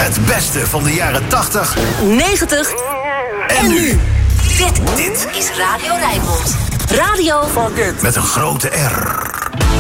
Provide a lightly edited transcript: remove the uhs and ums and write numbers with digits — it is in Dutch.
Het beste van de jaren 80, 90 en nu. Dit is Radio Rijnmond. Radio Met een grote R.